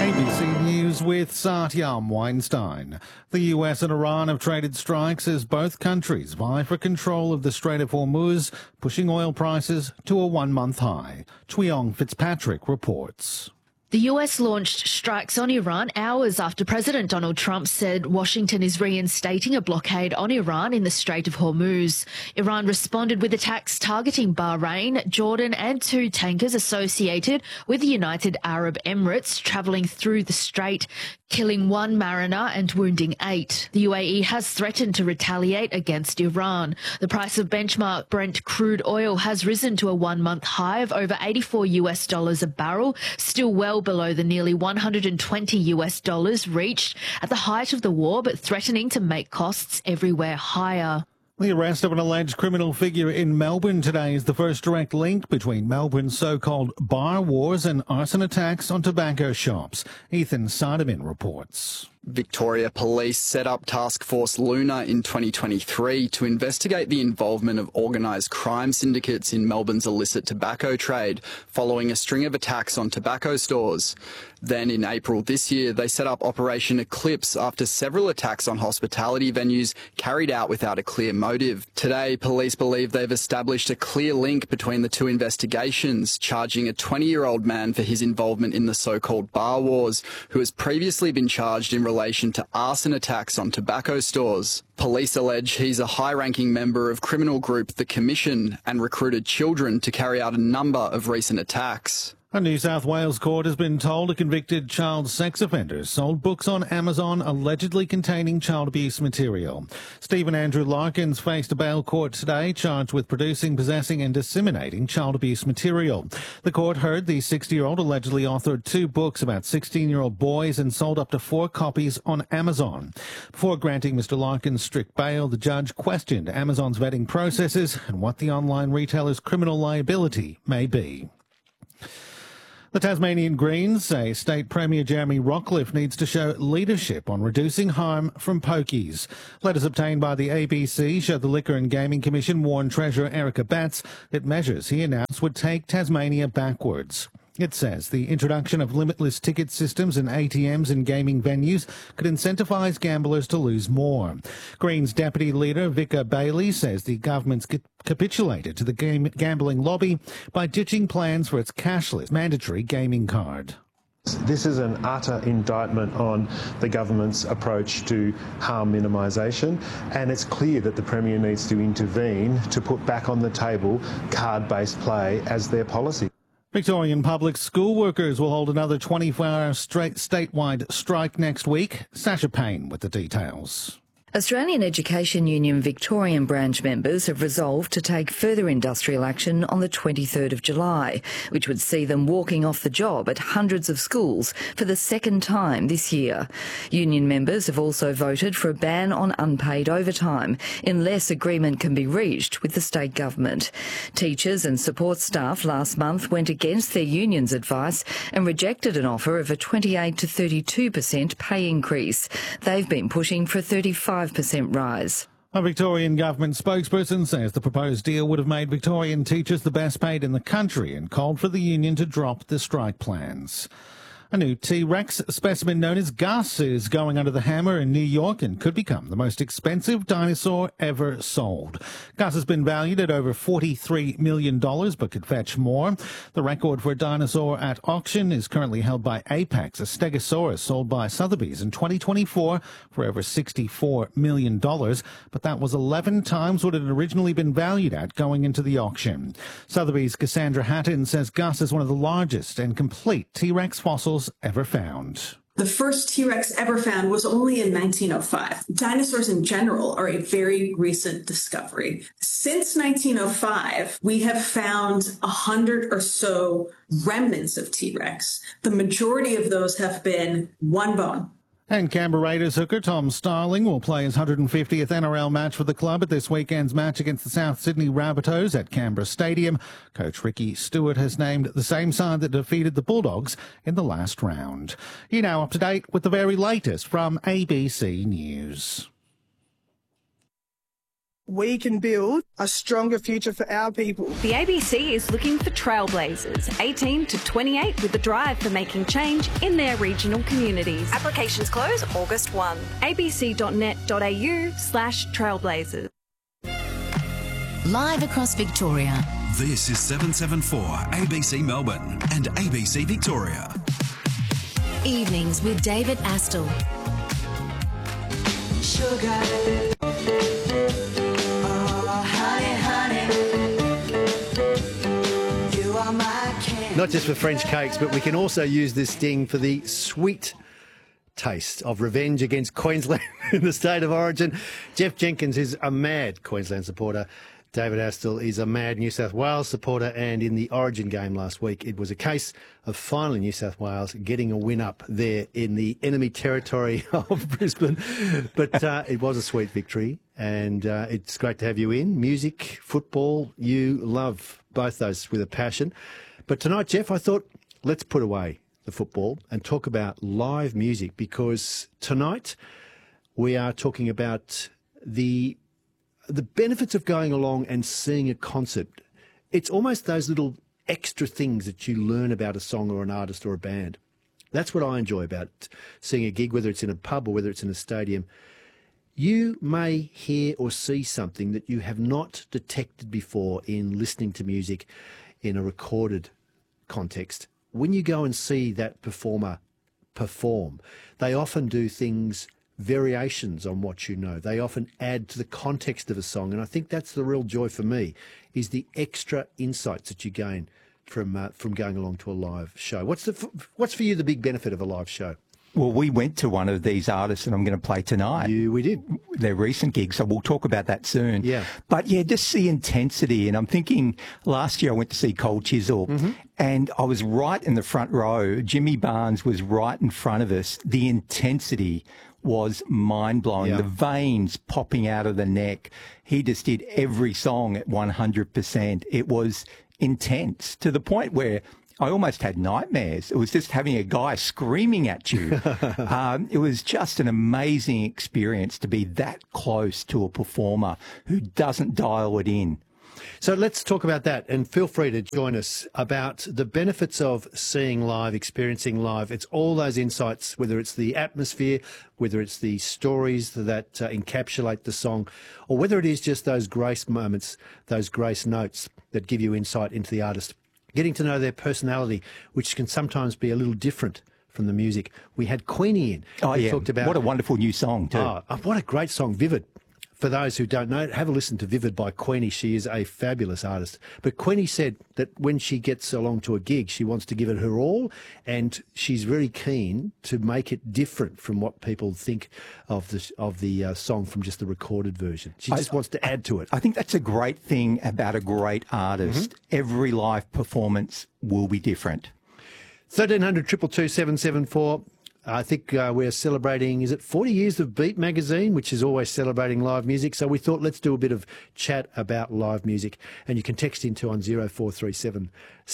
ABC News with Satyam Weinstein. The US and Iran have traded strikes as both countries vie for control of the Strait of Hormuz, pushing oil prices to a one-month high. Chuyong Fitzpatrick reports. The US launched strikes on Iran hours after President Donald Trump said Washington is reinstating a blockade on Iran in the Strait of Hormuz. Iran responded with attacks targeting Bahrain, Jordan and two tankers associated with the United Arab Emirates travelling through the strait, killing one mariner and wounding 8. The UAE has threatened to retaliate against Iran. The price of benchmark Brent crude oil has risen to a one-month high of over $84 a barrel, still well below the nearly $120 reached at the height of the war, but threatening to make costs everywhere higher. The arrest of an alleged criminal figure in Melbourne today is the first direct link between Melbourne's so-called bar wars and arson attacks on tobacco shops. Ethan Sardeman reports. Victoria Police set up Task Force Luna in 2023 to investigate the involvement of organised crime syndicates in Melbourne's illicit tobacco trade, following a string of attacks on tobacco stores. Then in April this year, they set up Operation Eclipse after several attacks on hospitality venues carried out without a clear motive. Today, police believe they've established a clear link between the two investigations, charging a 20-year-old man for his involvement in the so-called bar wars, who has previously been charged in relation to arson attacks on tobacco stores. Police allege he's a high-ranking member of criminal group The Commission and recruited children to carry out a number of recent attacks. A New South Wales court has been told a convicted child sex offender sold books on Amazon allegedly containing child abuse material. Stephen Andrew Larkins faced a bail court today charged with producing, possessing and disseminating child abuse material. The court heard the 60-year-old allegedly authored 2 books about 16-year-old boys and sold up to 4 copies on Amazon. Before granting Mr. Larkins strict bail, the judge questioned Amazon's vetting processes and what the online retailer's criminal liability may be. The Tasmanian Greens say State Premier Jeremy Rockliff needs to show leadership on reducing harm from pokies. Letters obtained by the ABC show the Liquor and Gaming Commission warned Treasurer Erica Batts that measures he announced would take Tasmania backwards. It says the introduction of limitless ticket systems and ATMs in gaming venues could incentivise gamblers to lose more. Greens Deputy Leader Vicar Bailey says the government's capitulated to the gambling lobby by ditching plans for its cashless mandatory gaming card. This is an utter indictment on the government's approach to harm minimisation, and it's clear that the Premier needs to intervene to put back on the table card-based play as their policy. Victorian public school workers will hold another 24-hour statewide strike next week. Sasha Payne with the details. Australian Education Union Victorian branch members have resolved to take further industrial action on the 23rd of July, which would see them walking off the job at hundreds of schools for the second time this year. Union members have also voted for a ban on unpaid overtime unless agreement can be reached with the state government. Teachers and support staff last month went against their union's advice and rejected an offer of a 28 to 32% pay increase. They've been pushing for a 35% rise. A Victorian government spokesperson says the proposed deal would have made Victorian teachers the best paid in the country and called for the union to drop the strike plans. A new T-Rex specimen known as Gus is going under the hammer in New York and could become the most expensive dinosaur ever sold. Gus has been valued at over $43 million, but could fetch more. The record for a dinosaur at auction is currently held by Apex, a stegosaurus sold by Sotheby's in 2024 for over $64 million, but that was 11 times what it had originally been valued at going into the auction. Sotheby's Cassandra Hatton says Gus is one of the largest and complete T-Rex fossils ever found. The first T-Rex ever found was only in 1905. Dinosaurs in general are a very recent discovery. Since 1905, we have found 100 or so remnants of T-Rex. The majority of those have been one bone. And Canberra Raiders hooker Tom Starling will play his 150th NRL match for the club at this weekend's match against the South Sydney Rabbitohs at Canberra Stadium. Coach Ricky Stewart has named the same side that defeated the Bulldogs in the last round. You're now up to date with the very latest from ABC News. we can build a stronger future for our people. The ABC is looking for trailblazers, 18 to 28, with a drive for making change in their regional communities. Applications close August 1. abc.net.au/trailblazers. Live across Victoria. This is 774 ABC Melbourne and ABC Victoria. Evenings with David Astle. Sugar. Not just for French cakes, but we can also use this sting for the sweet taste of revenge against Queensland in the state of origin. Jeff Jenkins is a mad Queensland supporter. David Astle is a mad New South Wales supporter, and in the Origin game last week, it was a case of finally New South Wales getting a win up there in the enemy territory of Brisbane. But it was a sweet victory, and it's great to have you in. Music, football, you love both those with a passion. But tonight, Jeff, I thought let's put away the football and talk about live music, because tonight we are talking about the benefits of going along and seeing a concert. It's almost those little extra things that you learn about a song or an artist or a band. That's what I enjoy about seeing a gig, whether it's in a pub or whether it's in a stadium. You may hear or see something that you have not detected before in listening to music in a recorded context. When you go and see that performer perform, they often do things, variations on what you know. They often add to the context of a song, and I think that's the real joy for me, is the extra insights that you gain from going along to a live show. What's for you the big benefit of a live show? Well, we went to one of these artists that I'm going to play tonight. We did. Their recent gig, so we'll talk about that soon. Yeah. But yeah, just the intensity. And I'm thinking last year I went to see Cold Chisel, and I was right in the front row. Jimmy Barnes was right in front of us. The intensity was mind-blowing. Yeah. The veins popping out of the neck. He just did every song at 100%. It was intense to the point where I almost had nightmares. It was just having a guy screaming at you. It was just an amazing experience to be that close to a performer who doesn't dial it in. So let's talk about that, and feel free to join us about the benefits of seeing live, experiencing live. It's all those insights, whether it's the atmosphere, whether it's the stories that encapsulate the song, or whether it is just those grace moments, those grace notes that give you insight into the artist. Getting to know their personality, which can sometimes be a little different from the music. We had Queenie in. Oh, yeah. Talked about, what a wonderful new song, too. Oh, what a great song, Vivid. For those who don't know, have a listen to Vivid by Queenie. She is a fabulous artist. But Queenie said that when she gets along to a gig, she wants to give it her all, and she's very keen to make it different from what people think of the song from just the recorded version. She just wants to add to it. I think that's a great thing about a great artist. Every live performance will be different. 1300 222 774. I think we're celebrating, is it 40 years of Beat Magazine, which is always celebrating live music. So we thought let's do a bit of chat about live music. And you can text into on 0437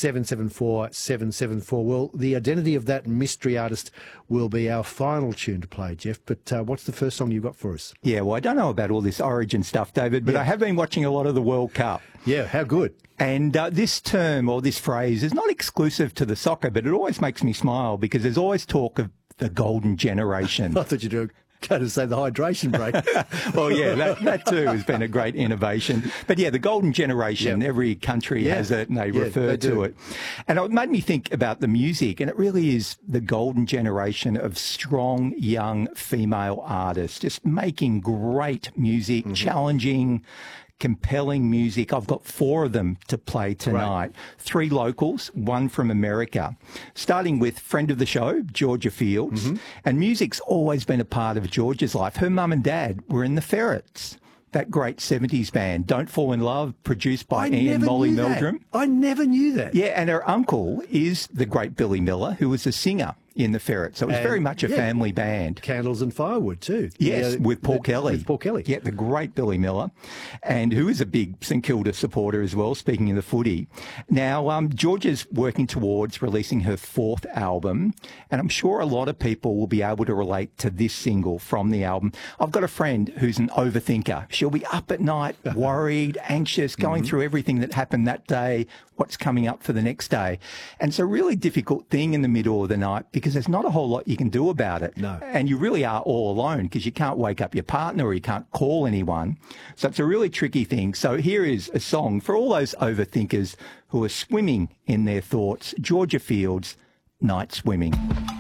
774 774. Well, the identity of that mystery artist will be our final tune to play, Jeff. But what's the first song you've got for us? Yeah, well, I don't know about all this Origin stuff, David, but I have been watching a lot of the World Cup. Yeah, how good. And this term or this phrase is not exclusive to the soccer, but it always makes me smile because there's always talk of the golden generation. I thought you were going to say the hydration break. Well, yeah, that too has been a great innovation. But yeah, the golden generation, every country has it and they refer to it. And it made me think about the music, and it really is the golden generation of strong, young female artists just making great music, challenging, compelling music. I've got 4 of them to play tonight. Right. 3 locals, 1 from America. Starting with friend of the show, Georgia Fields. And music's always been a part of Georgia's life. Her mum and dad were in the Ferrets, that great 70s band, Don't Fall in Love, produced by Ian Molly-Meldrum. I never knew that. Yeah, and her uncle is the great Billy Miller, who was a singer in the Ferret. So it was very much a family band. Candles and Firewood too. Yes, with Paul Kelly. With Paul Kelly. Yeah, the great Billy Miller, and who is a big St Kilda supporter as well, speaking of the footy. Now, Georgia's working towards releasing her 4th album, and I'm sure a lot of people will be able to relate to this single from the album. I've got a friend who's an overthinker. She'll be up at night, worried, anxious, going through everything that happened that day, what's coming up for the next day. And it's a really difficult thing in the middle of the night because there's not a whole lot you can do about it. No. And you really are all alone because you can't wake up your partner or you can't call anyone. So it's a really tricky thing. So here is a song for all those overthinkers who are swimming in their thoughts. Georgia Fields, Night Swimming.